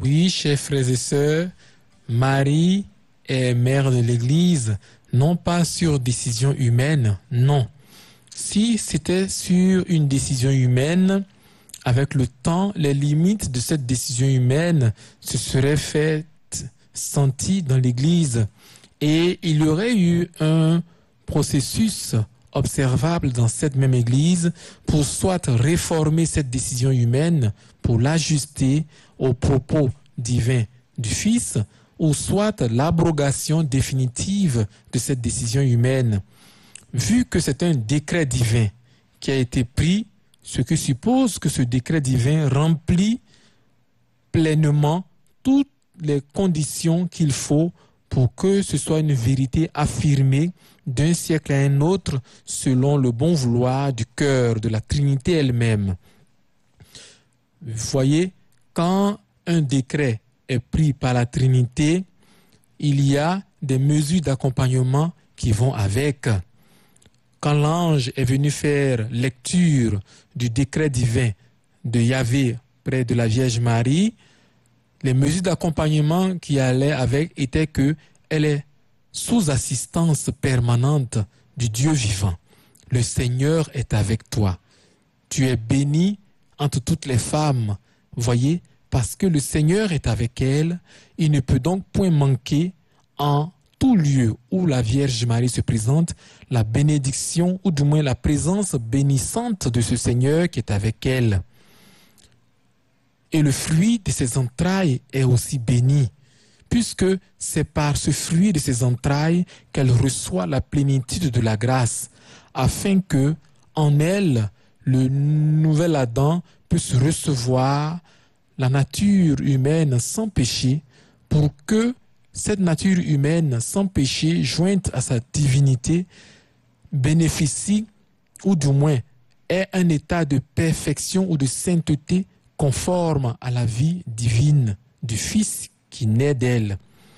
Oui, chers frères et sœurs, Marie est mère de l'Église, non pas sur décision humaine, non. Si c'était sur une décision humaine, avec le temps, les limites de cette décision humaine se seraient faites sentir dans l'Église et il y aurait eu un processus observable dans cette même Église pour soit réformer cette décision humaine, pour l'ajuster aux propos divins du Fils, ou soit l'abrogation définitive de cette décision humaine. Vu que c'est un décret divin qui a été pris, ce qui suppose que ce décret divin remplit pleinement toutes les conditions qu'il faut pour que ce soit une vérité affirmée d'un siècle à un autre selon le bon vouloir du cœur de la Trinité elle-même. Vous voyez, quand un décret est pris par la Trinité, il y a des mesures d'accompagnement qui vont avec. Quand l'ange est venu faire lecture du décret divin de Yahvé près de la Vierge Marie, les mesures d'accompagnement qui allaient avec étaient qu'elle est sous assistance permanente du Dieu vivant. Le Seigneur est avec toi. Tu es bénie entre toutes les femmes. Voyez, parce que le Seigneur est avec elle, il ne peut donc point manquer en tout lieu où la Vierge Marie se présente, la bénédiction ou du moins la présence bénissante de ce Seigneur qui est avec elle. Et le fruit de ses entrailles est aussi béni, puisque c'est par ce fruit de ses entrailles qu'elle reçoit la plénitude de la grâce, afin que, en elle, le nouvel Adam puisse recevoir la nature humaine sans péché, pour que cette nature humaine sans péché, jointe à sa divinité, bénéficie, ou du moins ait un état de perfection ou de sainteté conforme à la vie divine du Fils qui naît d'elle.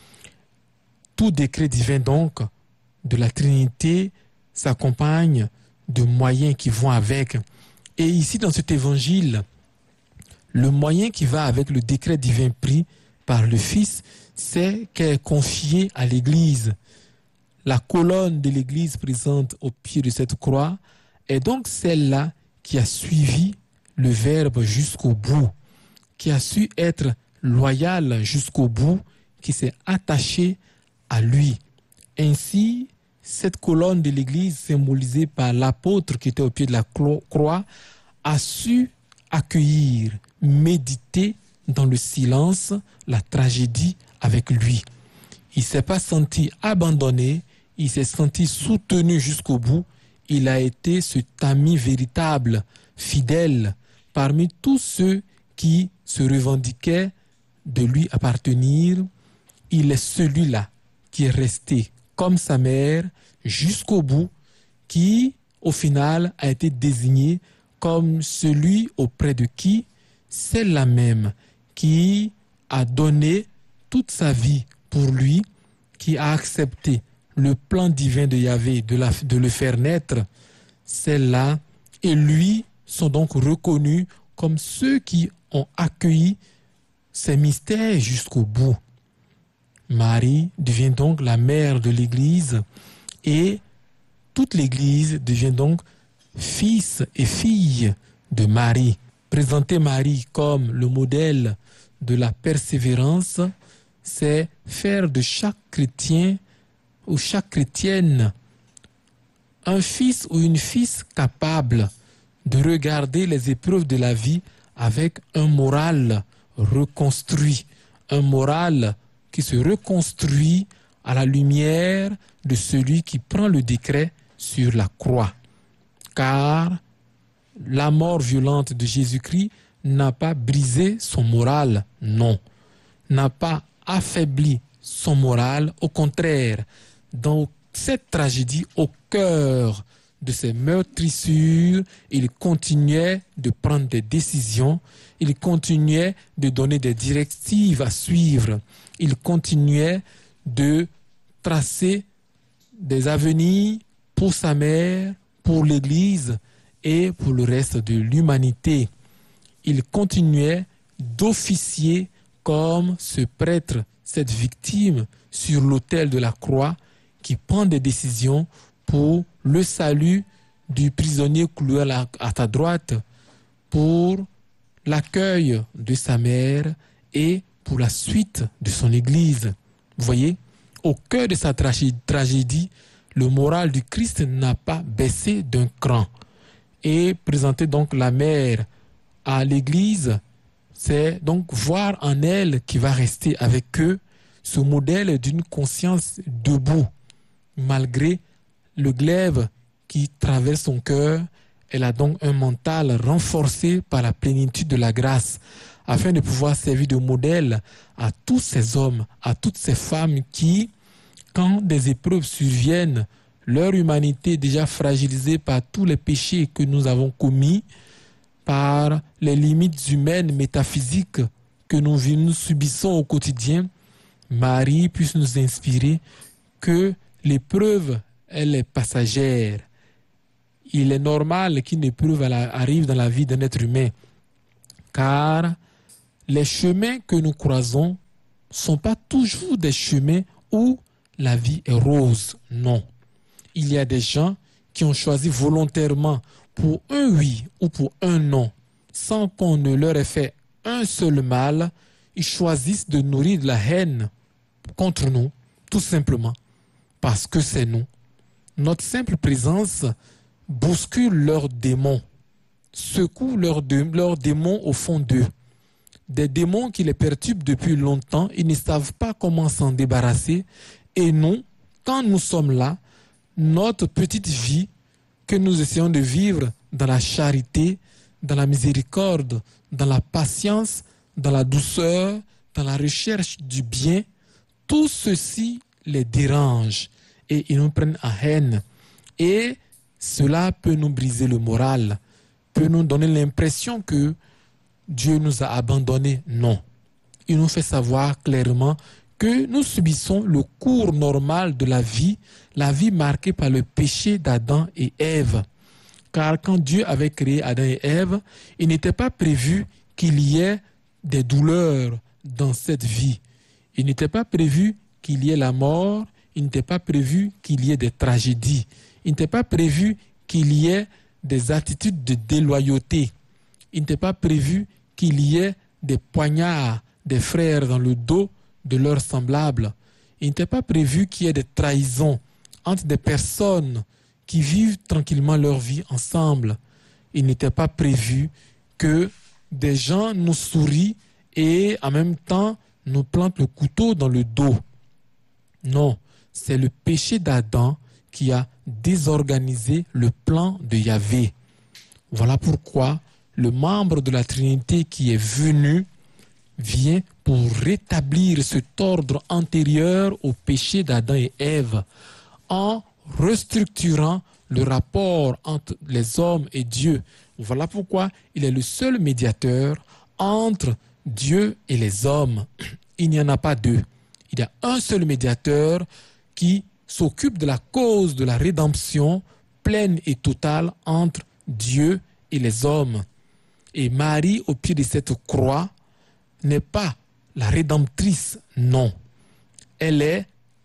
Tout décret divin donc de la Trinité s'accompagne de moyens qui vont avec. Et ici dans cet évangile, le moyen qui va avec le décret divin pris par le Fils, c'est qu'elle est confiée à l'Église. La colonne de l'Église présente au pied de cette croix est donc celle-là qui a suivi le Verbe jusqu'au bout, qui a su être loyale jusqu'au bout, qui s'est attachée à lui. Ainsi, cette colonne de l'Église, symbolisée par l'apôtre qui était au pied de la croix, a su accueillir, méditer dans le silence la tragédie avec lui. Il ne s'est pas senti abandonné, il s'est senti soutenu jusqu'au bout. Il a été cet ami véritable, fidèle, parmi tous ceux qui se revendiquaient de lui appartenir. Il est celui-là qui est resté comme sa mère jusqu'au bout, qui, au final, a été désigné comme celui auprès de qui celle-là même qui a donné toute sa vie pour lui, qui a accepté le plan divin de Yahvé de le faire naître, celle-là et lui sont donc reconnus comme ceux qui ont accueilli ces mystères jusqu'au bout. Marie devient donc la mère de l'Église et toute l'Église devient donc fils et fille de Marie. Présenter Marie comme le modèle de la persévérance, c'est faire de chaque chrétien ou chaque chrétienne un fils ou une fille capable de regarder les épreuves de la vie avec un moral reconstruit, un moral qui se reconstruit à la lumière de celui qui prend le décret sur la croix. Car la mort violente de Jésus-Christ n'a pas brisé son moral, non, n'a pas affaibli son moral, au contraire, dans cette tragédie, au cœur de ces meurtrissures, il continuait de prendre des décisions, il continuait de donner des directives à suivre, il continuait de tracer des avenirs pour sa mère, pour l'Église et pour le reste de l'humanité. Il continuait d'officier comme ce prêtre, cette victime sur l'autel de la croix qui prend des décisions pour le salut du prisonnier cloué à ta droite, pour l'accueil de sa mère et pour la suite de son Église. Vous voyez, au cœur de sa tragédie, le moral du Christ n'a pas baissé d'un cran. Et présenter donc la mère à l'Église, c'est donc voir en elle qui va rester avec eux ce modèle d'une conscience debout. Malgré le glaive qui traverse son cœur, elle a donc un mental renforcé par la plénitude de la grâce, afin de pouvoir servir de modèle à tous ces hommes, à toutes ces femmes qui, quand des épreuves surviennent, leur humanité déjà fragilisée par tous les péchés que nous avons commis, par les limites humaines, métaphysiques que nous subissons au quotidien, Marie puisse nous inspirer que l'épreuve, elle est passagère. Il est normal qu'une épreuve arrive dans la vie d'un être humain, car les chemins que nous croisons ne sont pas toujours des chemins où la vie est rose. Non. Il y a des gens qui ont choisi volontairement pour un oui ou pour un non, sans qu'on ne leur ait fait un seul mal, ils choisissent de nourrir de la haine contre nous, tout simplement, parce que c'est nous. Notre simple présence bouscule leurs démons, secoue leurs démons au fond d'eux. Des démons qui les perturbent depuis longtemps, ils ne savent pas comment s'en débarrasser. Et nous, quand nous sommes là, notre petite vie que nous essayons de vivre dans la charité, dans la miséricorde, dans la patience, dans la douceur, dans la recherche du bien, tout ceci les dérange et ils nous prennent en haine. Et cela peut nous briser le moral, peut nous donner l'impression que Dieu nous a abandonnés. Non. Il nous fait savoir clairement que nous subissons le cours normal de la vie marquée par le péché d'Adam et Ève. Car quand Dieu avait créé Adam et Ève, il n'était pas prévu qu'il y ait des douleurs dans cette vie. Il n'était pas prévu qu'il y ait la mort, il n'était pas prévu qu'il y ait des tragédies. Il n'était pas prévu qu'il y ait des attitudes de déloyauté. Il n'était pas prévu qu'il y ait des poignards des frères dans le dos de leurs semblables. Il n'était pas prévu qu'il y ait des trahisons entre des personnes qui vivent tranquillement leur vie ensemble. Il n'était pas prévu que des gens nous sourient et en même temps nous plantent le couteau dans le dos. Non, c'est le péché d'Adam qui a désorganisé le plan de Yahvé. Voilà pourquoi le membre de la Trinité qui est venu vient pour rétablir cet ordre antérieur au péché d'Adam et Ève en restructurant le rapport entre les hommes et Dieu. Voilà pourquoi il est le seul médiateur entre Dieu et les hommes. Il n'y en a pas deux. Il y a un seul médiateur qui s'occupe de la cause de la rédemption pleine et totale entre Dieu et les hommes. Et Marie, au pied de cette croix, n'est pas la rédemptrice, non. Elle est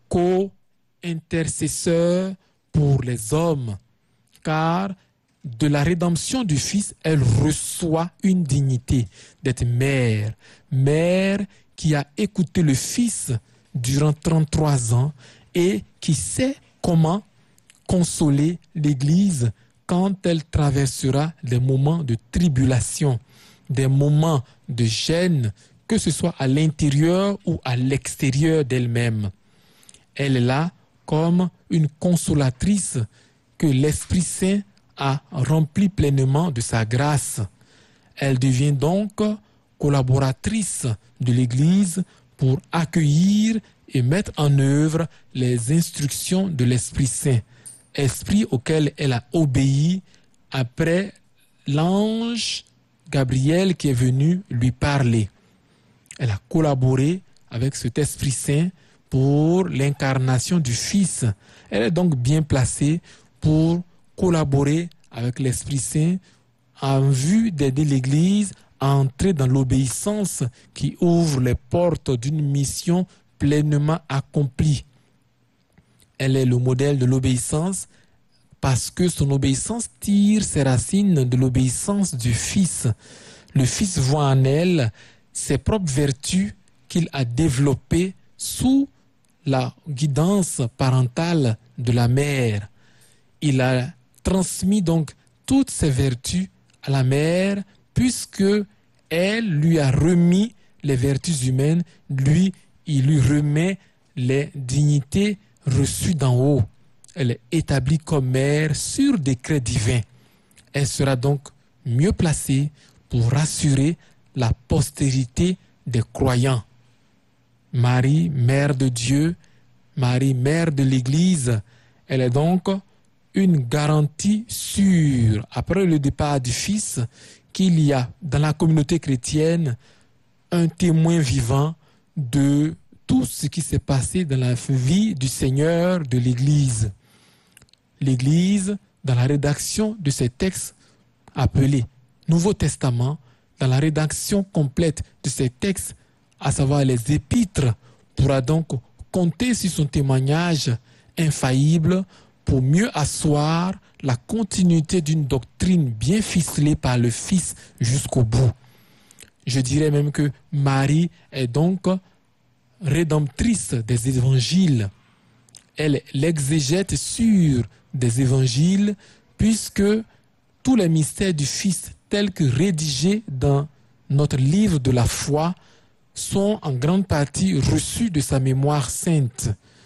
co-intercesseur pour les hommes, car de la rédemption du Fils, elle reçoit une dignité d'être mère. Mère qui a écouté le Fils durant 33 ans et qui sait comment consoler l'Église quand elle traversera des moments de tribulation, des moments de gêne, que ce soit à l'intérieur ou à l'extérieur d'elle-même. Elle est là comme une consolatrice que l'Esprit Saint a rempli pleinement de sa grâce. Elle devient donc collaboratrice de l'Église pour accueillir et mettre en œuvre les instructions de l'Esprit Saint, esprit auquel elle a obéi après l'ange Gabriel qui est venu lui parler. Elle a collaboré avec cet Esprit Saint pour l'incarnation du Fils. Elle est donc bien placée pour collaborer avec l'Esprit Saint en vue d'aider l'Église à entrer dans l'obéissance qui ouvre les portes d'une mission pleinement accomplie. Elle est le modèle de l'obéissance parce que son obéissance tire ses racines de l'obéissance du Fils. Le Fils voit en elle ses propres vertus qu'il a développées sous la guidance parentale de la mère. Il a transmis donc toutes ses vertus à la mère puisque elle lui a remis les vertus humaines, il lui remet les dignités reçues d'en haut. Elle est établie comme mère sur décret divin. Elle sera donc mieux placée pour rassurer la postérité des croyants. Marie, mère de Dieu, Marie, mère de l'Église, elle est donc une garantie sûre, après le départ du Fils, qu'il y a dans la communauté chrétienne un témoin vivant de tout ce qui s'est passé dans la vie du Seigneur de l'Église. L'Église, dans la rédaction de ces textes appelés Nouveau Testament, dans la rédaction complète de ces textes, à savoir les épîtres, pourra donc compter sur son témoignage infaillible pour mieux asseoir la continuité d'une doctrine bien ficelée par le Fils jusqu'au bout. Je dirais même que Marie est donc rédemptrice des évangiles. Elle est l'exégète sûre des évangiles puisque tous les mystères du Fils tels que rédigés dans notre livre de la foi sont en grande partie reçus de sa mémoire sainte.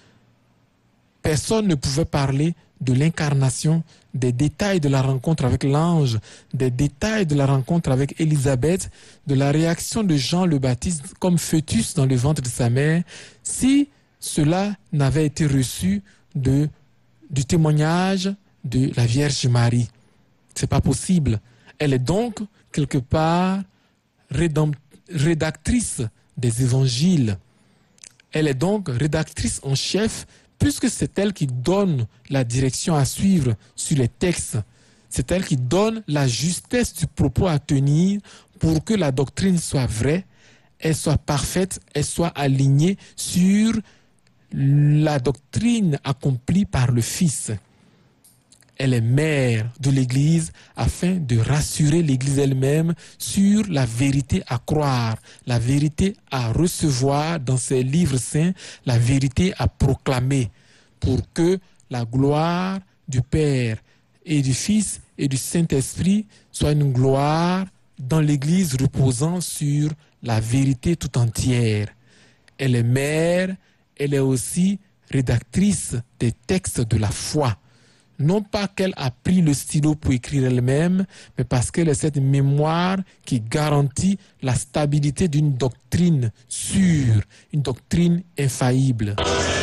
Personne ne pouvait parler de l'incarnation, des détails de la rencontre avec l'ange, des détails de la rencontre avec Élisabeth, de la réaction de Jean le Baptiste comme fœtus dans le ventre de sa mère, si cela n'avait été reçu du témoignage de la Vierge Marie. C'est pas possible. Elle est donc quelque part rédactrice des évangiles. Elle est donc rédactrice en chef puisque c'est elle qui donne la direction à suivre sur les textes. C'est elle qui donne la justesse du propos à tenir pour que la doctrine soit vraie, elle soit parfaite, elle soit alignée sur la doctrine accomplie par le Fils. Elle est mère de l'Église afin de rassurer l'Église elle-même sur la vérité à croire, la vérité à recevoir dans ses livres saints, la vérité à proclamer pour que la gloire du Père et du Fils et du Saint-Esprit soit une gloire dans l'Église reposant sur la vérité tout entière. Elle est mère, elle est aussi rédactrice des textes de la foi. Non pas qu'elle a pris le stylo pour écrire elle-même, mais parce qu'elle est cette mémoire qui garantit la stabilité d'une doctrine sûre, une doctrine infaillible.